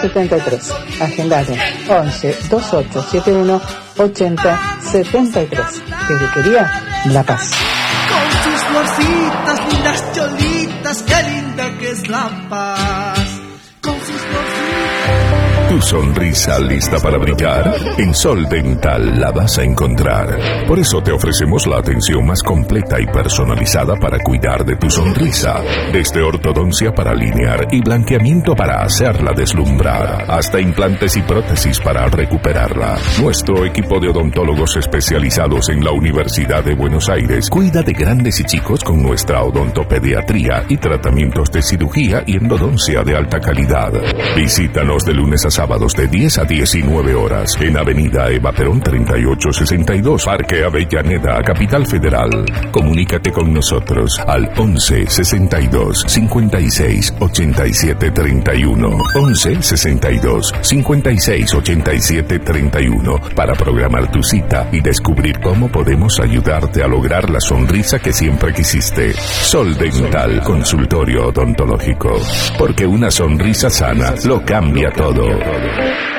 73. Agendate 11 2871 8073. Peluquería La Paz. Con sus florcitas y las cholitas, qué linda que es La Paz. Con sus florcitas. Tu sonrisa lista para brillar, en Sol Dental la vas a encontrar. Por eso te ofrecemos la atención más completa y personalizada para cuidar de tu sonrisa. Desde ortodoncia para alinear y blanqueamiento para hacerla deslumbrar, hasta implantes y prótesis para recuperarla. Nuestro equipo de odontólogos especializados en la Universidad de Buenos Aires cuida de grandes y chicos con nuestra odontopediatría y tratamientos de cirugía y endodoncia de alta calidad. Visítanos de lunes a sábados de 10 a 19 horas en Avenida Eva Perón 3862, Parque Avellaneda, Capital Federal. Comunícate con nosotros al 11 62 56 87 31, 11 62 56 87 31 para programar tu cita y descubrir cómo podemos ayudarte a lograr la sonrisa que siempre quisiste. Sol Dental, consultorio odontológico, porque una sonrisa sana lo cambia todo.